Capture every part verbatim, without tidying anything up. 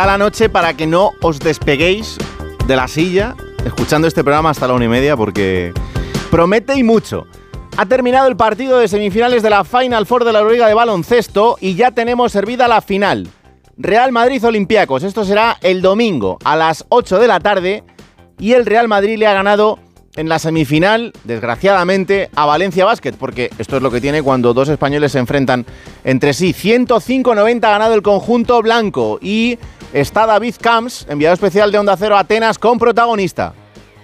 está la noche para que no os despeguéis de la silla escuchando este programa hasta la una y media, porque promete y mucho. Ha terminado el partido de semifinales de la Final Four de la Euroliga de baloncesto y ya tenemos servida la final. Real Madrid-Olympiacos. Esto será el domingo a las ocho de la tarde y el Real Madrid le ha ganado en la semifinal, desgraciadamente, a Valencia Basket, porque esto es lo que tiene cuando dos españoles se enfrentan entre sí. ciento cinco a noventa ha ganado el conjunto blanco y está David Camps, enviado especial de Onda Cero a Atenas, con protagonista.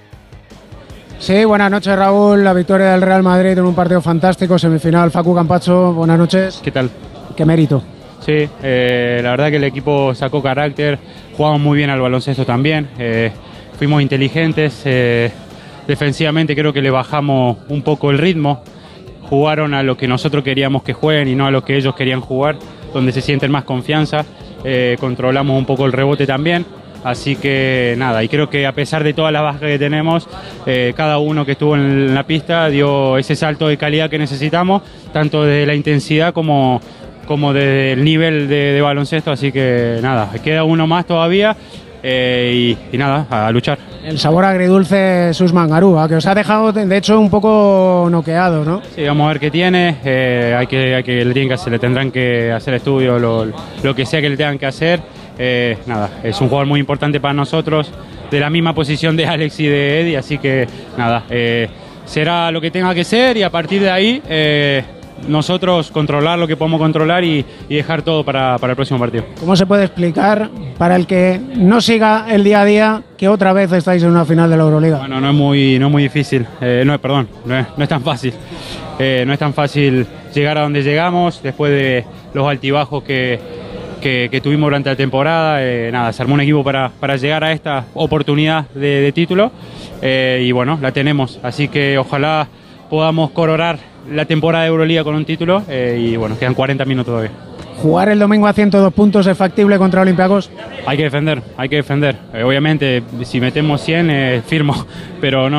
Sí, buenas noches, Raúl. La victoria del Real Madrid en un partido fantástico, semifinal. Facu Campacho, buenas noches. ¿Qué tal? Qué mérito. Sí, eh, la verdad que el equipo sacó carácter, jugamos muy bien al baloncesto también, eh, fuimos inteligentes, eh, defensivamente creo que le bajamos un poco el ritmo, jugaron a lo que nosotros queríamos que jueguen y no a lo que ellos querían jugar, donde se sienten más confianza, eh, controlamos un poco el rebote también. Así que nada, y creo que a pesar de todas las bajas que tenemos, eh, cada uno que estuvo en la pista dio ese salto de calidad que necesitamos, tanto de la intensidad como, como del nivel de, de baloncesto, así que nada, queda uno más todavía eh, y, y nada, a luchar. El sabor agridulce Susman Garuba, que os ha dejado de hecho un poco noqueado, ¿no? Sí, vamos a ver qué tiene, eh, hay que, hay que, le, tienen que hacer, le tendrán que hacer estudios, lo, lo que sea que le tengan que hacer. Eh, nada, es un jugador muy importante para nosotros, de la misma posición de Alex y de Eddie, así que nada, eh, será lo que tenga que ser y a partir de ahí eh, nosotros controlar lo que podemos controlar y, y dejar todo para, para el próximo partido. ¿Cómo se puede explicar, para el que no siga el día a día, que otra vez estáis en una final de la Euroliga? Bueno, no es muy, no es muy difícil, eh, no, perdón, no es, no es tan fácil, eh, no es tan fácil llegar a donde llegamos después de los altibajos que Que, que tuvimos durante la temporada, eh, nada, se armó un equipo para, para llegar a esta oportunidad de, de título eh, y bueno, la tenemos, así que ojalá podamos coronar la temporada de Euroliga con un título eh, y bueno, quedan cuarenta minutos todavía. ¿Jugar el domingo a ciento dos puntos es factible contra Olympiacos? Hay que defender, hay que defender, eh, obviamente si metemos cien eh, firmo, pero no